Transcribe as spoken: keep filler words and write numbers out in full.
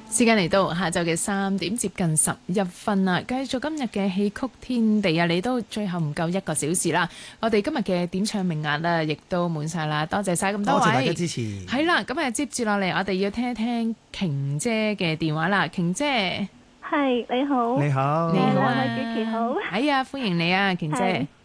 時間嚟到下晝嘅三點接近十一分啦，繼續今日嘅戲曲天地啊，嚟到最後唔夠一個小時啦。我哋今日嘅點唱名額啊，亦都滿晒啦，多謝晒咁多位， 多謝大家支持。 係啦，咁啊接住落嚟，我哋要聽一聽瓊姐嘅電話啦，瓊姐， 係你好， 你好， 你好啊， 兩位主持好， 哎呀，歡迎你啊，瓊姐。